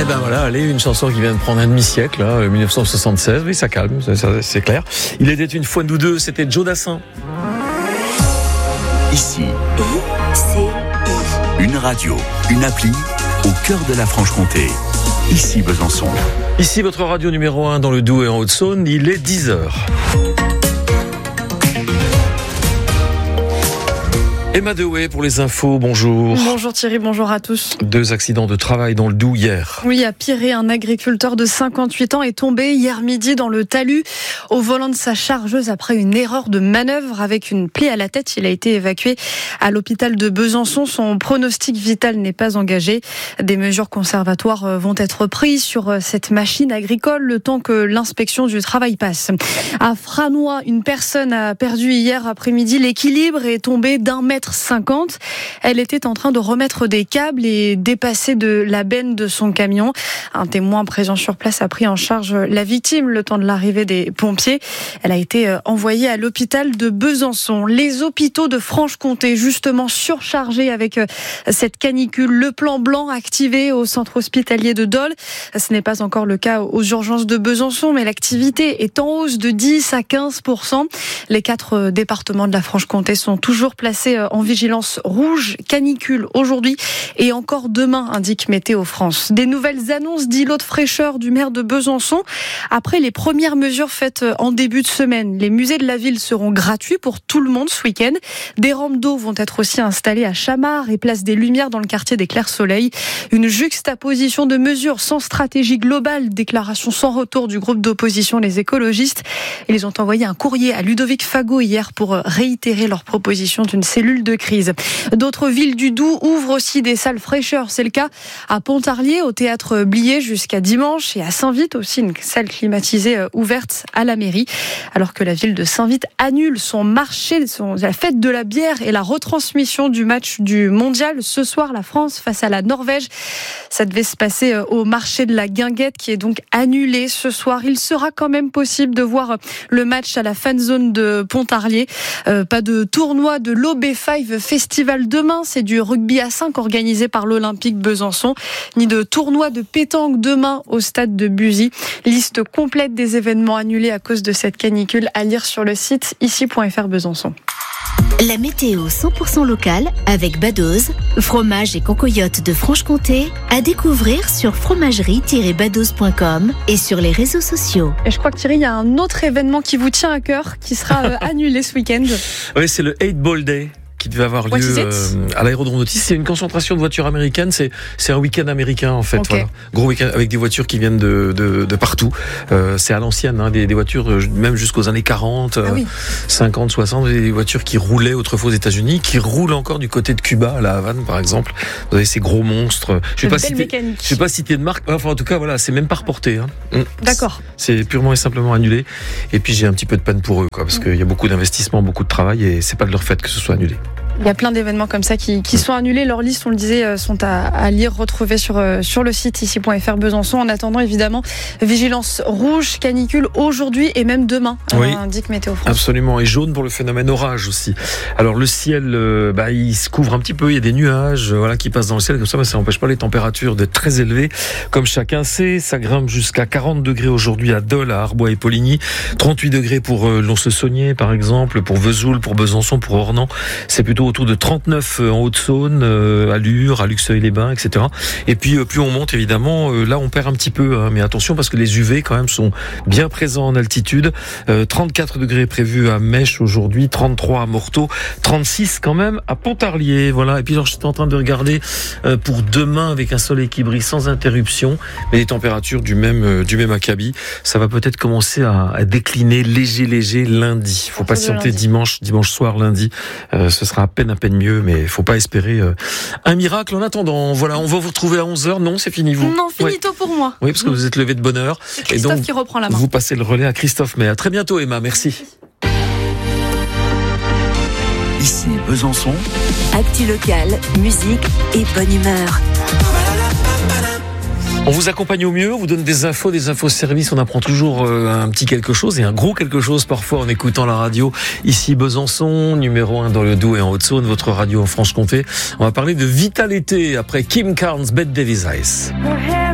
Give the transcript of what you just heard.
ben voilà, allez, une chanson qui vient de prendre un demi-siècle, 1976, oui, ça calme, c'est clair. Il était une fois nous deux, c'était Joe Dassin. Ici, une radio, une appli, au cœur de la Franche-Comté. Ici Besançon. Ici votre radio numéro 1 dans le Doubs et en Haute-Saône, il est 10h. Emma Dewey pour les infos, bonjour. Bonjour Thierry, bonjour à tous. 2 accidents de travail dans le Doubs hier. Oui, à Piré, un agriculteur de 58 ans est tombé hier midi dans le talus au volant de sa chargeuse après une erreur de manœuvre avec une plaie à la tête. Il a été évacué à l'hôpital de Besançon. Son pronostic vital n'est pas engagé. Des mesures conservatoires vont être prises sur cette machine agricole le temps que l'inspection du travail passe. À Franois, une personne a perdu hier après-midi l'équilibre et est tombée d'1,50 m. Elle était en train de remettre des câbles et dépasser de la benne de son camion. Un témoin présent sur place a pris en charge la victime le temps de l'arrivée des pompiers. Elle a été envoyée à l'hôpital de Besançon. Les hôpitaux de Franche-Comté, justement surchargés avec cette canicule. Le plan blanc activé au centre hospitalier de Dole. Ce n'est pas encore le cas aux urgences de Besançon, mais l'activité est en hausse de 10 à 15%. Les 4 départements de la Franche-Comté sont toujours placés en vigilance rouge, canicule aujourd'hui et encore demain, indique Météo France. Des nouvelles annonces d'îlots de fraîcheur du maire de Besançon. Après les premières mesures faites en début de semaine, les musées de la ville seront gratuits pour tout le monde ce week-end. Des rampes d'eau vont être aussi installées à Chamard et place des Lumières dans le quartier des Clairs-Soleil. Une juxtaposition de mesures sans stratégie globale, déclaration sans retour du groupe d'opposition Les Écologistes. Ils ont envoyé un courrier à Ludovic Fagot hier pour réitérer leur proposition d'une cellule de crise. D'autres villes du Doubs ouvrent aussi des salles fraîcheur. C'est le cas à Pontarlier, au théâtre Blier jusqu'à dimanche, et à Saint-Vite aussi, une salle climatisée ouverte à la mairie. Alors que la ville de Saint-Vite annule son marché, la fête de la bière et la retransmission du match du mondial. Ce soir, la France face à la Norvège. Ça devait se passer au marché de la Guinguette qui est donc annulé ce soir. Il sera quand même possible de voir le match à la fan zone de Pontarlier. Pas de tournoi de l'OB5 Festival demain, c'est du rugby à 5 organisé par l'Olympique Besançon, ni de tournoi de pétanque demain au stade de Buzy. Liste complète des événements annulés à cause de cette canicule à lire sur le site ici.fr Besançon. La météo 100% locale avec Badoz, fromage et concoyote de Franche-Comté, à découvrir sur fromagerie-badoz.com et sur les réseaux sociaux. Et je crois que Thierry, il y a un autre événement qui vous tient à cœur, qui sera annulé ce week-end. Oui, c'est le 8 Ball Day qui devait avoir lieu à l'aérodrome d'Autis. C'est une concentration de voitures américaines. C'est un week-end américain en fait. Okay. Voilà. Gros week-end avec des voitures qui viennent de partout. C'est à l'ancienne, des voitures même jusqu'aux années 40, 50, 60. Des voitures qui roulaient autrefois aux États-Unis, qui roulent encore du côté de Cuba, à la Havane par exemple. Vous avez ces gros monstres. Je ne vais pas citer de marque. Enfin en tout cas voilà, c'est même pas reporté. D'accord. C'est purement et simplement annulé. Et puis j'ai un petit peu de peine pour eux, parce qu'il y a beaucoup d'investissement, beaucoup de travail, et c'est pas de leur fait que ce soit annulé. Il y a plein d'événements comme ça qui sont annulés. Leurs listes, on le disait, sont à lire, retrouver sur le site ici.fr Besançon. En attendant, évidemment, vigilance rouge, canicule aujourd'hui et même demain, indique Météo France. Absolument, et jaune pour le phénomène orage aussi. Alors le ciel, il se couvre un petit peu, il y a des nuages qui passent dans le ciel comme ça, mais ça n'empêche pas les températures d'être très élevées. Comme chacun sait, ça grimpe jusqu'à 40 degrés aujourd'hui à Dole, à Arbois et Poligny, 38 degrés pour Lons-le-Saunier par exemple, pour Vesoul, pour Besançon, pour Ornans. C'est plutôt autour de 39 en Haute-Saône, à Lure, à Luxeuil-les-Bains, etc. Et puis plus on monte, évidemment, là on perd un petit peu, mais attention parce que les UV quand même sont bien présents en altitude. 34 degrés prévus à Mèche aujourd'hui, 33 à Morteau, 36 quand même à Pontarlier. Voilà. Et puis j'étais en train de regarder pour demain avec un soleil qui brille sans interruption, mais les températures du même acabit. Ça va peut-être commencer à décliner léger lundi. Il faut patienter dimanche soir, lundi. Ce sera à peine mieux, mais il ne faut pas espérer un miracle en attendant. Voilà, on va vous retrouver à 11h. Non, c'est fini, vous. Non, finito pour moi. Oui, parce que vous êtes levé de bonne heure. C'est Christophe qui reprend la main. Vous passez le relais à Christophe. Mais à très bientôt, Emma. Merci. Ici, Besançon. Actu locale, musique et bonne humeur. On vous accompagne au mieux, on vous donne des infos services, on apprend toujours un petit quelque chose et un gros quelque chose parfois en écoutant la radio. Ici Besançon, numéro 1 dans le Doubs et en Haute-Saône, votre radio en Franche-Comté. On va parler de Vital été après Kim Carnes, Bette Davis Eyes.